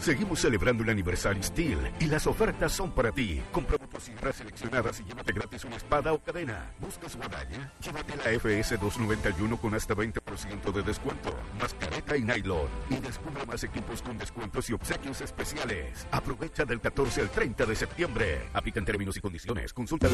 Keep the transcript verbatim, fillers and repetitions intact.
Seguimos celebrando el aniversario Steel y las ofertas son para ti. Compra motosierras seleccionadas y llévate gratis una espada o cadena. ¿Buscas guadaña? Llévate la F S doscientos noventa y uno con hasta veinte por ciento de descuento. Más careta y nylon. Y descubre más equipos con descuentos y obsequios especiales. Aprovecha del catorce al treinta de septiembre. Aplican términos y condiciones. Consulta